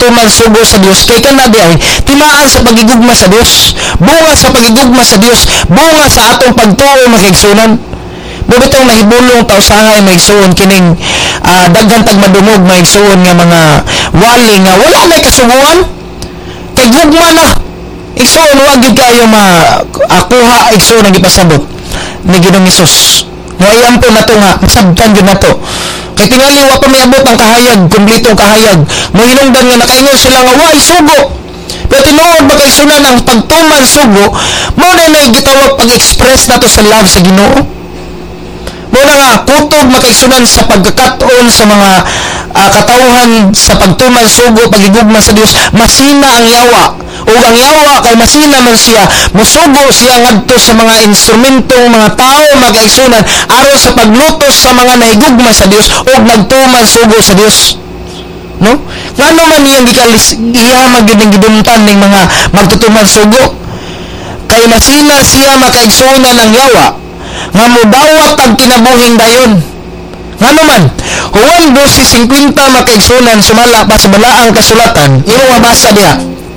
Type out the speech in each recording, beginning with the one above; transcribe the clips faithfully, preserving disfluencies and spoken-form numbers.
pagtuman sugo sa Dios kay kanadi ay timaan sa pagigugma sa Dios, bunga sa pagigugma sa Dios, bunga sa atong pagtuo makigsunan. Bubitong nahibulong tausahay maigsuon kining uh, daghan tag madungog maigsuon nga mga wali nga wala may kasuguan kay gugma na igsuon wag gyud kayo maakuha igsuon ang ipasabot ni Ginoong Hesus. Ngayon po na to nga masabtan gyud nato. Kay tingali wa pa miabot ang kahayag, kumpletong kahayag. Mohinungdan nga nakaingon sila nga wa sugo. Pero tinuod ba kay sunan ang pagtuman sugo, mao na nay gitawag pag-express nato sa love sa Ginoo. Muna nga, kutob makaigsunan sa pagkakataon sa mga uh, katauhan sa pagtuman sugo, pagigugma sa Dios, masina ang yawa. O ang yawa, kay masina man siya, musugo siya ngadto sa mga instrumentong mga tao makaigsunan aron sa paglutos sa mga nahigugma sa Dios o nagtuman sugo sa Dios. No? Ngano man iyang gikalis, iya magigidumtan ng mga magtutuman sugo? Kay masina siya makaigsunan ng yawa, nga mudawat ang kinabuhing dayon. Ngano man, Juan twelve fifty makaigsunan sumala pa sa balaang kasulatan, imo mabasa diha.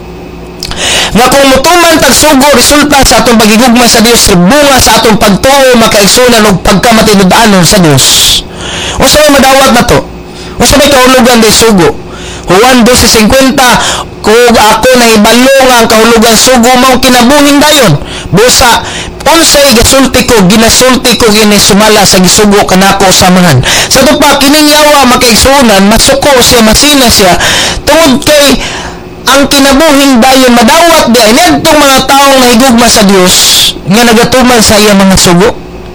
Nga kung mutuman tag sugo resulta sa atong pagigugma sa Dios, bunga sa atong pagtuo makaigsunan og pagkamatinud-anon sa Dios. Unsa may madawat nato? Unsa may kahulugan di sugo? Juan twelve fifty kung ako nahibalo nga ang kahulugan sugo mao kinabuhing dayon. Busa unsay gasulti ko ginasulti ko gini sumala sa gisugo kanako samahan. Sa tupa kining yawa makaigsunan masuko siya masina siya tungod kay ang kinabuhing dayon madawat di ay ngadtong mga taong nahigugma sa Dios nga nagatuman sa iya mga sugo.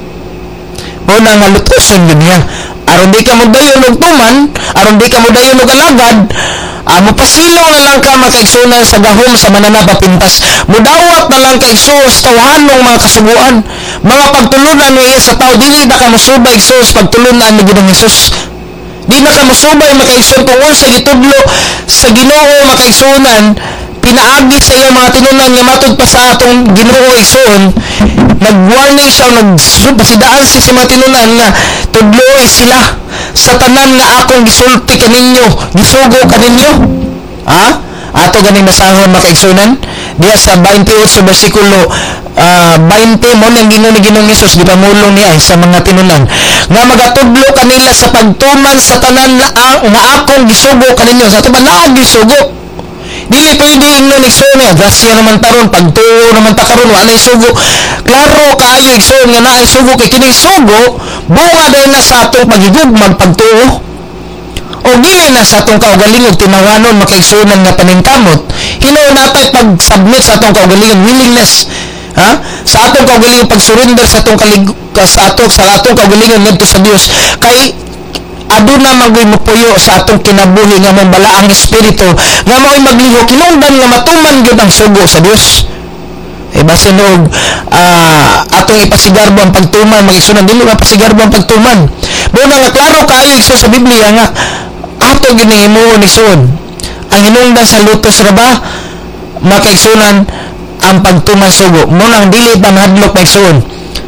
Mao na nga lutoson yun niya. Aron di ka mo dayon og tuman, aron di ka mo dayon og alagad, amo pasilaw na lang ka makaigsunan sa gahom sa mananapapintas. Mudawat na lang kay Sus tawhanong mga kasuguan. Mga pagtulunan niya sa tao, dili na ka musubay Sus pagtulunan ni Ginoong Hesus. Di na ka musubay makaigsuon kung unsa gitudlo sa Ginoo makaigsunan. Pinaagi sa iyo mga tinunan nga matud pa sa atong Ginoo igsuon. Nag-warning siya, nagpasidaan siya sa mga tinunan nga tudloy sila sa tanan nga akong gisulti kaninyo, gisugo kaninyo. Ha? Ato ganing masahon makaigsunan diya sa twenty-eight bersikulo uh, twenty mo nang gingon ni Ginoong Hesus gipamulong niya sa mga tinunan nga magatudlo kanila sa pagtuman sa tanan nga, nga akong gisugo kaninyo. Sa tuban na gisugo. Dili pwede ingnon igsoon nga grasya naman taron pagtuo naman ta karon wala sugo. Klaro kaayo igsoon nga naay sugo kay kini sugo bunga dahil na sa atong pagigugmang pagtuo. O dili na sa atong kaugalingon tinawanon makaigsunan nga paningkamot. Hinuon natay pag-submit sa atong kaugalingon willingness. Ha? Sa atong kaugalingon pag-surrender sa atong kalig sa atong sa atong kaugalingon ngadto sa Dios kay aduna magoy mopuyo sa atong kinabuhi nga mong balaang espiritu nga mao'y magliho kinungdan nga matuman gyud ang sugo sa Dios. Eh basin og uh, atong ipasigarbo ang pagtuman magigsunan dili mapasigarbo ang pagtuman. Muna nga klaro kaayo igsoon sa Biblia nga ato gyud ning himuon igsoon. Ang hinungdan sa lutos ra ba makaigsunan ang pagtuman sugo. Muna ang dili pa nahadlok maigsuon.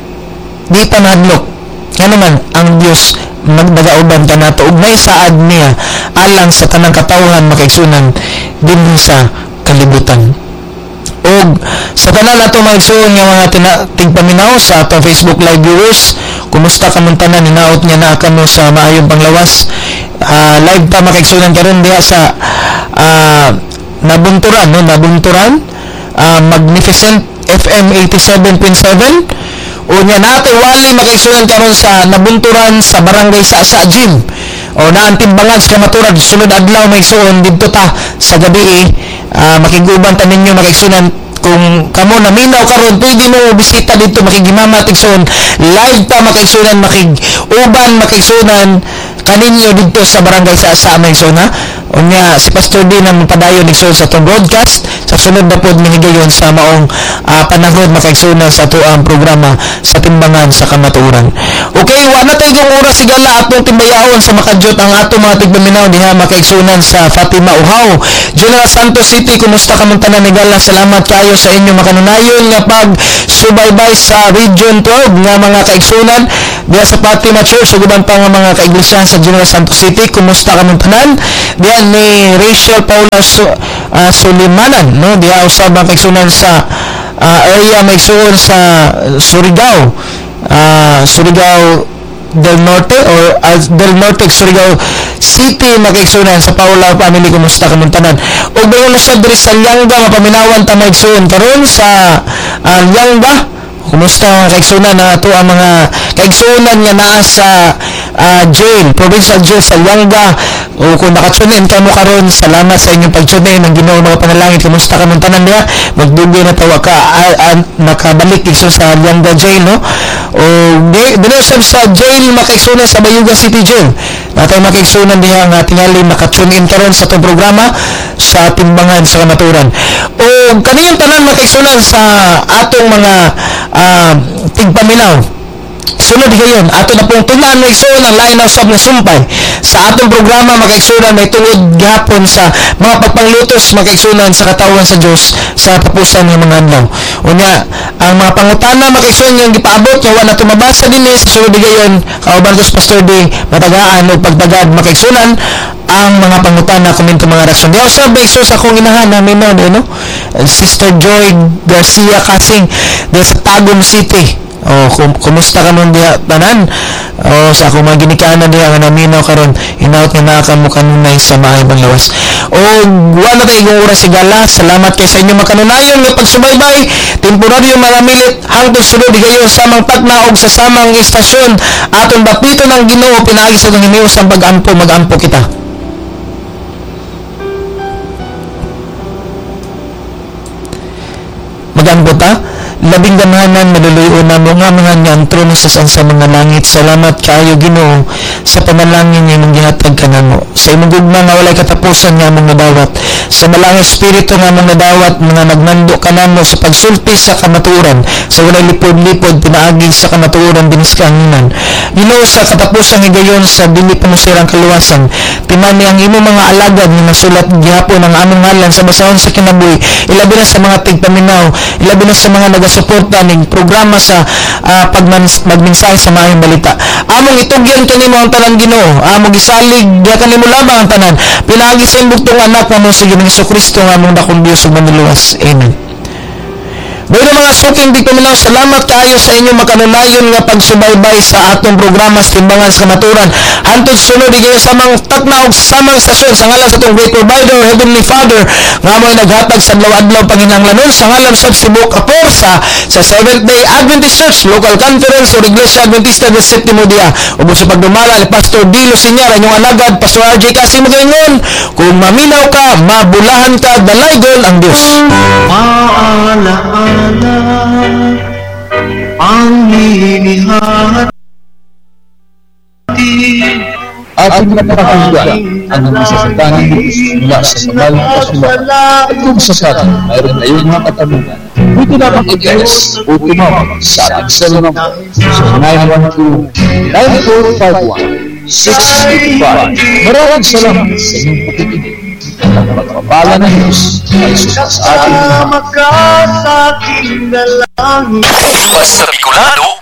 Di pa nahadlok. Nga naman ang Dios magdagauban ka nato ug may saad niya alang sa tanang katawhan makaigsunan dinhi sa kalibutan. Og sa tanan nato maigsuon nga mga tingpaminaw sa atong Facebook live viewers, kumusta kamong tanan? Hinaot niya na kamo sa maayong panglawas. Uh, live pa makaigsunan karon diha sa uh, Nabunturan, no? Nabunturan, uh, Magnificent F M eighty-seven point seven. O niya natay wali makaigsunan karon sa Nabunturan sa Barangay Sasa Gym. O naantimbangan sa Kamaturag sunod adlaw maigsuon didto ta sa gabi uh, makiguban ta ninyo makaigsunan kung kamo naminaw karon pwede mo bisita dito makigimamat igsuon live ta makaigsunan makiguban makaigsunan kaninyo dito sa Barangay Sasa maigsuon ha. Unya si Pastor D na padayon igsoon sa tong broadcast sa sunod na pod minigayon sa maong uh, panahon makaigsunan sa tuang programa sa Timbangan sa Kamatuoran. Okay, wa na tay yung oras sigala atong timbayahon sa makadyot ang ato mga tigpaminaw diha makaigsunan sa Fatima Uhaw, General Santos City. Kumusta ka man tanan nigala? Salamat kayo sa inyo makanunayon nga pag subaybay sa Region twelve nga mga kaigsunan diha sa Fatima Church ug uban pa nga mga kaiglesia sa General Santos City. Kumusta ka man tanan? Diha diha ni Rachel Paula Su, uh, Sulimanan, no, diha usab ang kaigsunan sa uh, area maigsuon sa Surigao, uh, Surigao del Norte or uh, del Norte Surigao City makaigsunan sa Paula family. Kumusta kamuntanan ug bayon usab diri sa Lianga mapaminawan ta maigsuon karon sa uh, Lianga. Kumusta mga kaigsunan na ato ang mga kaigsunan nga naa sa uh, jail, provincial jail sa Lianga. O kung nakatunin ka mo karon, salamat sa inyong pagtunin ng Ginoo mga panalangin. Kumusta ka ng tanan niya? Magdugi na tawa ka uh, uh, nakabalik igsoon sa Lianga jail, no? O dinusab sa jail makaigsunan sa Bayuga City Jail. Natay makaigsunan diha nga tingali nakatunin karon sa itong programa sa timbangan sa kanaturan. O kaniyang tanan makaigsunan sa atong mga uh, tigpaminaw. Sunod gayon, ato na pong tunan na igsuon ang lain ng sab na sumpay sa atong programa makaigsunan may tungod gihapon sa mga pagpanglutos makaigsunan sa katawan sa Dios sa tapusan ng mga adlaw. Unya, ang mga pangutana makaigsunan yung gipaabot nga wala nato mabasa dinhi sa sunod gayon kauban ko sa Pastor D matagaan o pagtagad makaigsunan ang mga pangutana komento mga reaksyon. Diyo sa beso sa akong inahan namin no, no? Sister Joy Garcia Kasing sa Tagum City. Oh, kum kumusta ka nun diya tanan? Oh, sa akong mga ginikanan diya nga naminaw karon inaot nga naa ka mo kanunay sa maayong panglawas. O wala tayo igong oras sigala. Salamat kay sa inyong makanunayon nga pagsubaybay. Temporaryo mga milit hangtod sunod gayon samang tagna og sa samang istasyon aton bapito ng Ginoo pinaagi sa itong hinius ang pag-ampo mag-ampo kita. Mag-ampo ta? Labing ganahanan maluluyo na mo nga mga nga ang trono sa sansa mga langit. Salamat kaayo Ginoo sa panalangin nga imong gihatag kanamo. Sa imong gugma nga walay katapusan nga among nadawat. Sa malang espiritu nga among nadawat mga nagnando kanamo sa pagsulti sa kamatuoran. Sa walay lipod-lipod pinaagi sa kamatuoran dinis kaanginan. Ginoo sa katapusan nga gayon sa dili pamusirang kaluwasan. Tinani ang imong mga alagad nga nasulat gihapon ang among ngalan sa basahon sa kinabuhi. Ilabi na sa mga tigpaminaw, ilabi na sa mga naga suporta ning programa sa uh, pagmensahe sa maayong balita. Among itugyan kanimo ang tanan Ginoo. Among gisalig diha kanimo labang ang tanan. Pinaagi sa imbutong anak nga mo sa Ginoong Jesucristo nga among dakong Dios ug manluwas. Amen. Bueno mga suking tigpaminaw, salamat kaayo sa inyong makanunayon nga pagsubaybay sa atong programa sa timbangan sa kamaturan. Hantod sunod igayon samang takna og samang stasyon sa ngalan sa atong great provider Heavenly Father nga mo'y naghatag sa adlaw-adlaw panginahanglanon sa ngalan sa Cebu Kaporsa sa Seventh Day Adventist Church Local Conference o Iglesia Adventista del Sétimo Día. Ubod sa pagdumala ni Pastor D. Luciñar inyong alagad Pastor R J Kasing magaingon, kung maminaw ka, mabulahan ka, dalaygon ang Dios. Maalaala ang hinihati ating napakahulugan ang nasasatanang Diyos mula sa sabalang kasulatan at kung sa satin mayroon na yung mga katanungan. Buti na pang i-guess o tumawag sa ating cell number sa nine one two, nine four five one, six eight five. Maraming salamat sa inyong pakikinig. Ang magpapala ng Diyos ay sa ating kasama ka sa aking dalangin. Mas Bicolano